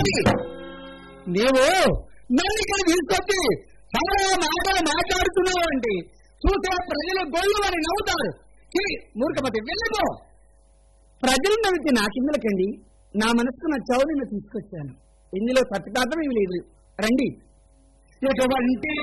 నీవు నన్ను ఇక్కడ తీసుకొచ్చి చాలా మాటలు మాట్లాడుతున్నావు అంటే చూసే ప్రజలు గొళ్ళు అని నవ్వుతారు. మూర్ఖమతి వెళ్ళిపో. ప్రజలు నవ్వితే నాకిందులకండి, నా మనసుకు నచ్చావు నిన్ను తీసుకొచ్చాను. ఇందులో తప్పిదార్థం ఇవి లేదు. రండి. ఎటువంటి